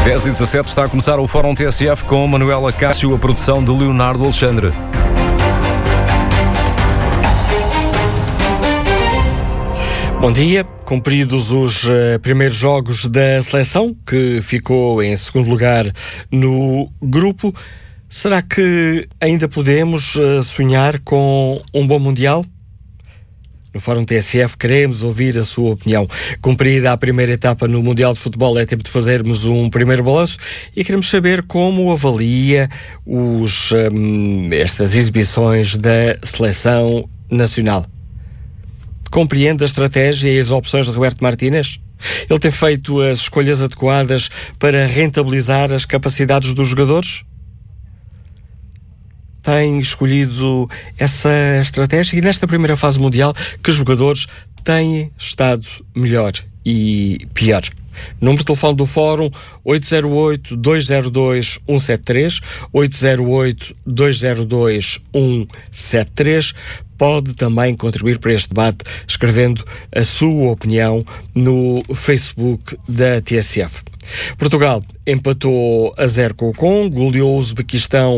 10h17 está a começar o Fórum TSF com Manuela Cássio, a produção de Leonardo Alexandre. Bom dia. Cumpridos os primeiros jogos da seleção, que ficou em segundo lugar no grupo, será que ainda podemos sonhar com um bom Mundial? No Fórum TSF queremos ouvir a sua opinião. Cumprida a primeira etapa no Mundial de Futebol, é tempo de fazermos um primeiro balanço e queremos saber como avalia estas exibições da seleção nacional. Compreende a estratégia e as opções de Roberto Martínez? Ele tem feito as escolhas adequadas para rentabilizar as capacidades dos jogadores? Tem escolhido essa estratégia? E nesta primeira fase mundial, que jogadores têm estado melhor e pior? Número de telefone do Fórum 808-202-173, 808-202-173. Pode também contribuir para este debate escrevendo a sua opinião no Facebook da TSF. Portugal empatou a 0 com o Congo, goleou o Uzbequistão